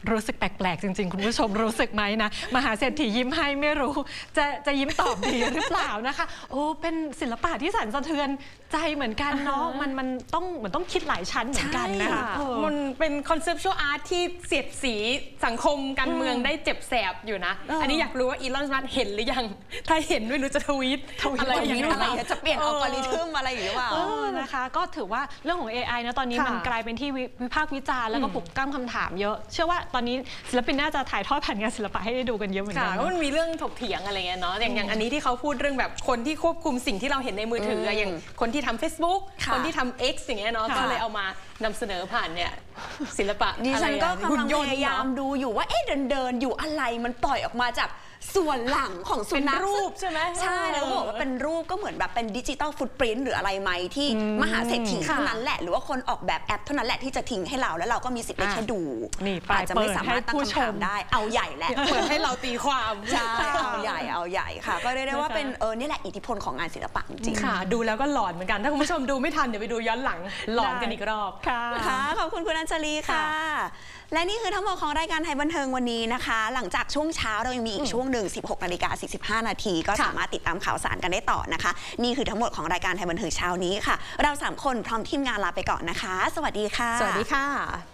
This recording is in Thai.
รู้สึกแปลกๆจริงๆคุณผู้ชมรู้สึกไหมนะมหาเศรษฐียิ้มให้ไม่รู้จะยิ้มตอบดีหรือเปล่านะคะโอ้เป็นศิลปะที่สั่นสะเทือนใจเหมือนกันเนาะมันต้องคิดหลายชั้นเหมือนกันนะคะมันเป็นคอนเซปชวลอาร์ตที่เสียดสีสังคมการเมืองได้เจ็บแสบอยู่นะอันนี้อยากรู้ว่าอีลอน มัสก์เห็นหรือยังถ้าเห็นไม่รู้จะทวีตอะไรอย่างนี้จะเปลี่ยนอัลกอริทึมอะไรหรือเปล่านะคะก็ถือว่าเรื่องของ AI นะตอนนี้มันกลายเป็นที่วิพากษ์วิจารณ์แล้วก็ปลุกปั้มคำถามเยอะเชื่อว่าตอนนี้ศิลปินน่าจะถ่ายทอดผ่านงานศิลปะให้ได้ดูกันเยอะเหมือนกันก็มันมีเรื่องถกเถียงอะไรเงี้ยเนาะอย่างอันนี้ที่เขาพูดเรื่องแบบคนที่ควบคุมสิ่งที่เราเห็นในมือถืออย่างคนที่ทำ Facebook คนที่ทำ X อย่างเงี้ยเนาะก็เลยเอามานำเสนอผ่านเนี่ยศิลปะดิฉันก็กำลังพยายามดูอยู่ว่าเดินอยู่อะไรมันปล่อยออกมาจากส่วนหลังของสุนัขเป็นรูปใช่ไหมใช่แล้วบอกว่าเป็นรูปก็เหมือนแบบเป็นดิจิตอลฟุตปรินท์หรืออะไรไหมที่มหาเศรษฐีเท่านั้นแหละหรือว่าคนออกแบบแอปเท่านั้นแหละที่จะทิ้งให้เราแล้วเราก็มีสิทธิ์ได้แค่ดูอาจจะไม่สามารถตั้งคำถามได้เอาใหญ่แหละเปิดให้เราตีความใช่เอาใหญ่ค่ะก็เรียกได้ว่าเป็นนี่แหละอิทธิพลของงานศิลปะจริงค่ะดูแล้วก็หลอนเหมือนกันถ้าคุณผู้ชมดูไม่ทันเดี๋ยวไปดูย้อนหลังหลอนกันอีกรอบค่ะขอบคุณคุณอัญชลีค่ะและนี่คือทั้งหมดของรายการไทยบันเทิงวันนี้นะคะหลังจากช่วงเช้าเรายังมีอีกช่วงหนึ่ง 16:45 นาทีก็สามารถติดตามข่าวสารกันได้ต่อนะคะนี่คือทั้งหมดของรายการไทยบันเทิงเช้านี้ค่ะเรา3คนพร้อมทีมงานลาไปก่อนนะคะสวัสดีค่ะสวัสดีค่ะ